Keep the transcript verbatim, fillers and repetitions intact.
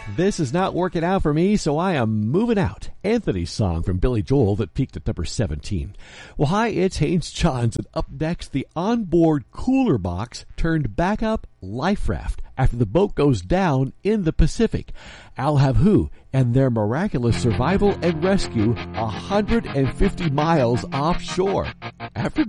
This is not working out for me, so I am moving out. Anthony's song from Billy Joel that peaked at number seventeen. Well, hi, it's Haynes Johns, and up next, the onboard cooler box turned backup life raft after the boat goes down in the Pacific. Al Have Who and their miraculous survival and rescue one hundred fifty miles offshore. After